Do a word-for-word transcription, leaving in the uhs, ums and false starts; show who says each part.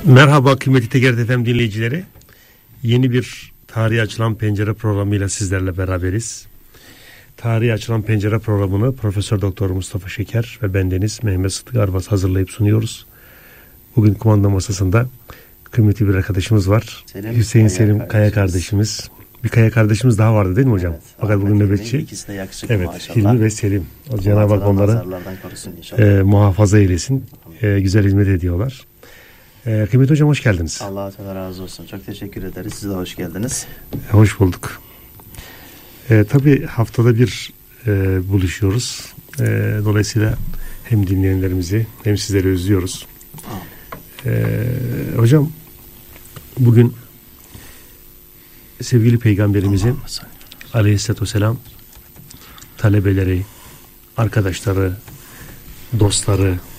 Speaker 1: Merhaba kıymetli Tegert F M dinleyicileri. Yeni bir Tarihi Açılan Pencere programıyla sizlerle beraberiz. Tarihi Açılan Pencere programını Profesör Doktor Mustafa Şeker ve bendeniz Mehmet Sıtkı Garbaz hazırlayıp sunuyoruz. Bugün kumanda masasında kıymetli bir arkadaşımız var. Selim, Hüseyin Kaya Selim Kaya kardeşimiz. Bir Kaya kardeşimiz daha vardı değil mi hocam? Evet, fakat bugün nöbetçi.
Speaker 2: İkisi de yakışıklı evet,
Speaker 1: maşallah. Hilmi ve Selim. Cenab-ı Hak onları e, muhafaza eylesin. E, güzel hizmet ediyorlar. E, kıymetli hocam hoş geldiniz.
Speaker 2: Allah Teala razı olsun. Çok teşekkür ederiz. Siz de hoş geldiniz.
Speaker 1: E, hoş bulduk. E, tabii haftada bir e, buluşuyoruz. E, dolayısıyla hem dinleyenlerimizi hem sizleri özlüyoruz. E, hocam bugün sevgili Peygamberimizin Aleyhisselatü Vesselam talebeleri, arkadaşları, dostları,